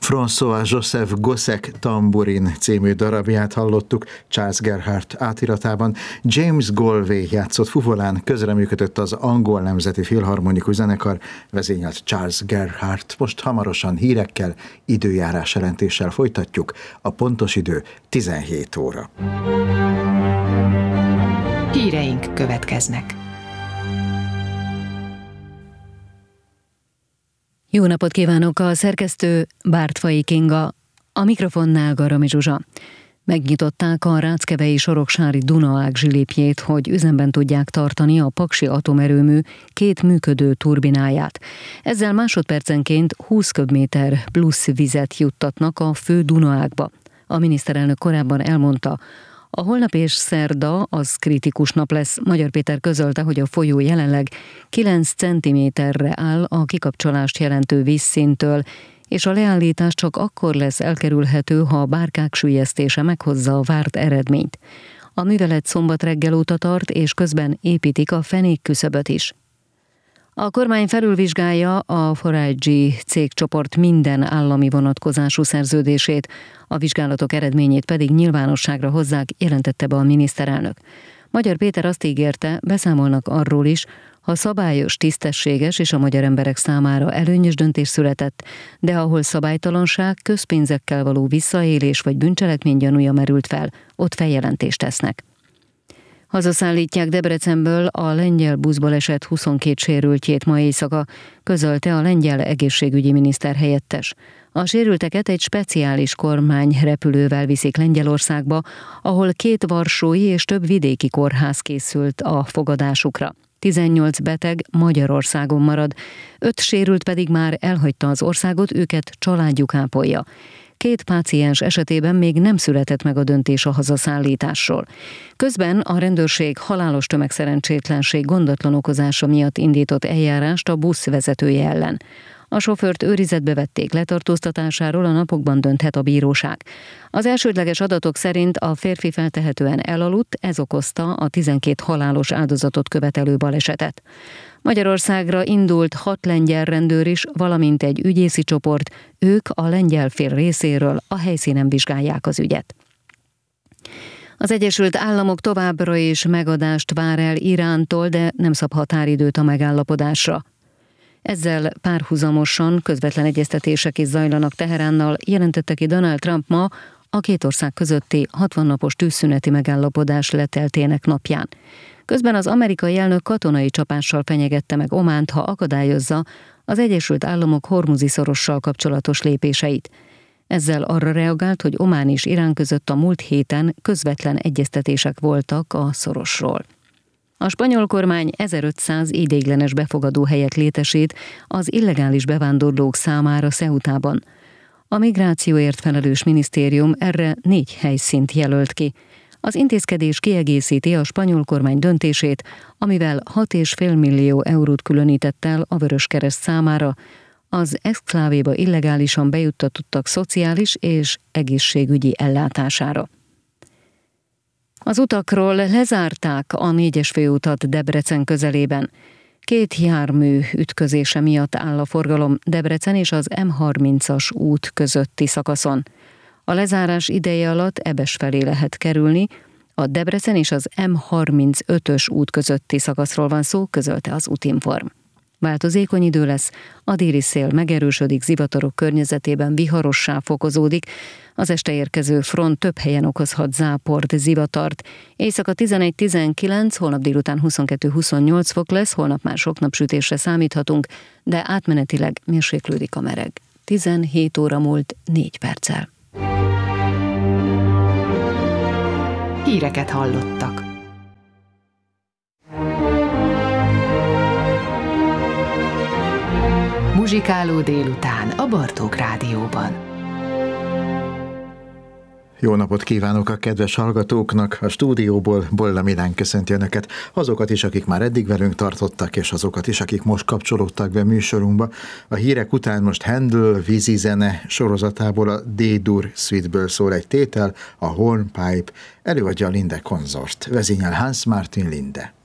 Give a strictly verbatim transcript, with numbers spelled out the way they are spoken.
François Joseph Gossec tamburin című darabját hallottuk Charles Gerhardt átiratában. James Galway játszott fuvolán, közreműködött az Angol Nemzeti Filharmonikus Zenekar, vezényelt Charles Gerhardt. Most hamarosan hírekkel, időjárás jelentéssel folytatjuk. A pontos idő tizenhét óra. Híreink következnek. Jó napot kívánok! A szerkesztő Bártfai Kinga, a mikrofonnál Garami Zsuzsa. Megnyitották a ráckevei soroksári Dunaág zsilipjét, hogy üzemben tudják tartani a Paksi atomerőmű két működő turbináját. Ezzel másodpercenként húsz köbméter plusz vizet juttatnak a fő Dunaágba. A miniszterelnök korábban elmondta, a holnap és szerda az kritikus nap lesz. Magyar Péter közölte, hogy a folyó jelenleg kilenc centiméterre áll a kikapcsolást jelentő vízszinttől, és a leállítás csak akkor lesz elkerülhető, ha a bárkák süllyesztése meghozza a várt eredményt. A művelet szombat reggel óta tart, és közben építik a fenékküszöböt is. A kormány felülvizsgálja a Forage cégcsoport minden állami vonatkozású szerződését, a vizsgálatok eredményét pedig nyilvánosságra hozzák, jelentette be a miniszterelnök. Magyar Péter azt ígérte, beszámolnak arról is, ha szabályos, tisztességes és a magyar emberek számára előnyös döntés született, de ahol szabálytalanság, közpénzekkel való visszaélés vagy bűncselekmény gyanúja merült fel, ott feljelentést tesznek. Hazaszállítják Debrecenből a lengyel buszbaleset huszonkét sérültjét ma éjszaka, közölte a lengyel egészségügyi miniszter helyettes. A sérülteket egy speciális kormányrepülővel viszik Lengyelországba, ahol két varsói és több vidéki kórház készült a fogadásukra. tizennyolc beteg Magyarországon marad, öt sérült pedig már elhagyta az országot, őket családjuk ápolja. Két páciens esetében még nem született meg a döntés a hazaszállításról. Közben a rendőrség halálos tömegszerencsétlenség gondatlan okozása miatt indított eljárást a busz vezetője ellen. A sofőrt őrizetbe vették, letartóztatásáról a napokban dönthet a bíróság. Az elsődleges adatok szerint a férfi feltehetően elaludt, ez okozta a tizenkét halálos áldozatot követelő balesetet. Magyarországra indult hat lengyel rendőr is, valamint egy ügyészi csoport, ők a lengyel fél részéről a helyszínen vizsgálják az ügyet. Az Egyesült Államok továbbra is megadást vár el Irántól, de nem szab határidőt a megállapodásra. Ezzel párhuzamosan közvetlen egyeztetések is zajlanak Teheránnal, jelentette ki Donald Trump ma a két ország közötti hatvan napos tűzszüneti megállapodás leteltének napján. Közben az amerikai elnök katonai csapással fenyegette meg Ománt, ha akadályozza az Egyesült Államok Hormuzi-szorossal kapcsolatos lépéseit. Ezzel arra reagált, hogy Omán és Irán között a múlt héten közvetlen egyeztetések voltak a szorosról. A spanyol kormány ezerötszáz ideiglenes befogadó helyet létesít az illegális bevándorlók számára Ceutában. A migrációért felelős minisztérium erre négy helyszínt jelölt ki. Az intézkedés kiegészíti a spanyol kormány döntését, amivel hat egész öt millió eurót különített el a Vöröskereszt számára az exklávéba illegálisan bejuttatottak szociális és egészségügyi ellátására. Az utakról lezárták a négyes főutat Debrecen közelében. Két jármű ütközése miatt áll a forgalom Debrecen és az M harmincas út közötti szakaszon. A lezárás ideje alatt Ebes felé lehet kerülni, a Debrecen és az M harmincötös út közötti szakaszról van szó, közölte az Útinform. Változékony idő lesz, a déli szél megerősödik, zivatarok környezetében viharossá fokozódik, az este érkező front több helyen okozhat záport, zivatart. Éjszaka tizenegy-tizenkilenc, holnap délután huszonkettő-huszonnyolc fok lesz, holnap már sok napsütésre számíthatunk, de átmenetileg mérséklődik a meleg. tizenhét óra múlt négy perccel. Híreket hallottak. Muzsikáló délután a Bartók Rádióban. Jó napot kívánok a kedves hallgatóknak! A stúdióból Bolla Milán köszönti Önöket, azokat is, akik már eddig velünk tartottak, és azokat is, akik most kapcsolódtak be műsorunkba. A hírek után most Handel vízi zene sorozatából a D-dur suite-ből szól egy tétel, a Hornpipe, előadja a Linde Consort, vezényel Hans Martin Linde.